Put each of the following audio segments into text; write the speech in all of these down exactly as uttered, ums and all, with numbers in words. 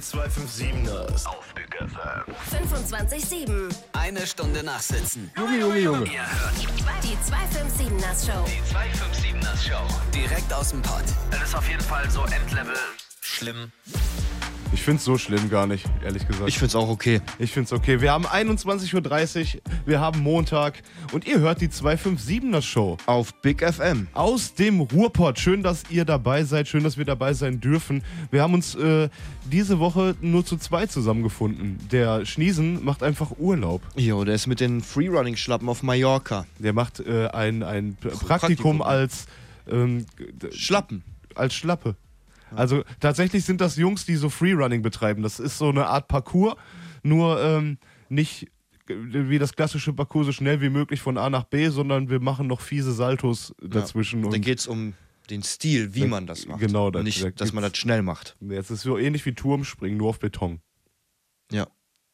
zweihundertsiebenundfünfzigers auf Big F M. fünfundzwanzig sieben. Eine Stunde nachsitzen. Junge, Junge, Junge. Ihr hört Die zweihundertfünfundsiebzigers Show. die zweihundertfünfundsiebzigers Show. Direkt aus dem Pott. Das ist auf jeden Fall so Endlevel schlimm. Ich find's so schlimm gar nicht, ehrlich gesagt. Ich find's auch okay. Ich find's okay. Wir haben einundzwanzig Uhr dreißig, wir haben Montag und ihr hört die zweihundertfünfundsiebzigers Show. Auf Big F M. Aus dem Ruhrpott. Schön, dass ihr dabei seid. Schön, dass wir dabei sein dürfen. Wir haben uns äh, diese Woche nur zu zweit zusammengefunden. Der Schniesen macht einfach Urlaub. Jo, der ist mit den Freerunning-Schlappen auf Mallorca. Der macht äh, ein, ein Praktikum, Praktikum. als ähm, Schlappen. als Schlappe. Also tatsächlich sind das Jungs, die so Freerunning betreiben. Das ist so eine Art Parcours, nur ähm, nicht wie das klassische Parcours so schnell wie möglich von A nach B, sondern wir machen noch fiese Saltos dazwischen. Ja, da und geht's um den Stil, wie Da- man das macht. genau, da- Und nicht, da dass man das gibt's- schnell macht. es ist so ähnlich wie Turmspringen, nur auf Beton. Ja.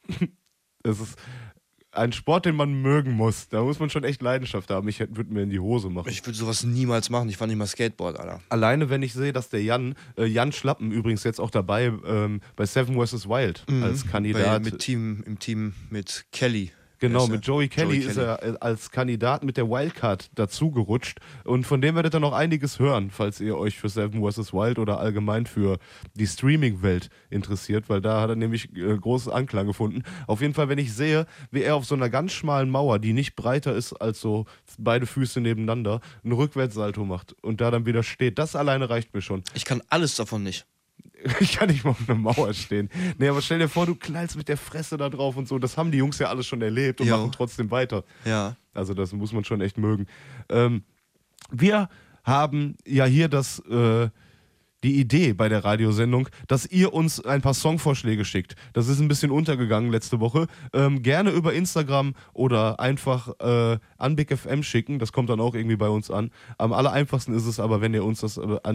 Es ist ein Sport, den man mögen muss. Da muss man schon echt Leidenschaft haben. Ich würde mir in die Hose machen. Ich würde sowas niemals machen. Ich fand nicht mal Skateboard, Alter. Alleine, wenn ich sehe, dass der Jan, äh, Jan Schlappen übrigens jetzt auch dabei ähm, bei Seven versus. Wild als Bei, Kandidat. mit Team, Im Team mit Kelly. Genau, Wer ist mit er? Joey Kelly, Joey ist Kelly. er äh, als Kandidat mit der Wildcard dazugerutscht. Und von dem werdet ihr noch einiges hören, falls ihr euch für Seven versus. Wild oder allgemein für die Streaming-Welt interessiert, weil da hat er nämlich äh, großen Anklang gefunden. Auf jeden Fall, wenn ich sehe, wie er auf so einer ganz schmalen Mauer, die nicht breiter ist als so beide Füße nebeneinander, einen Rückwärtssalto macht und da dann wieder steht, das alleine reicht mir schon. Ich kann alles davon nicht. Ich kann nicht mal auf einer Mauer stehen. Nee, aber stell dir vor, du knallst mit der Fresse da drauf und so. Das haben die Jungs ja alles schon erlebt und Jo. machen trotzdem weiter. Ja. Also das muss man schon echt mögen. Ähm, wir haben ja hier das, äh, die Idee bei der Radiosendung, dass ihr uns ein paar Songvorschläge schickt. Das ist ein bisschen untergegangen letzte Woche. Ähm, gerne über Instagram oder einfach äh, an Big F M schicken. Das kommt dann auch irgendwie bei uns an. Am aller einfachsten ist es aber, wenn ihr uns das äh, an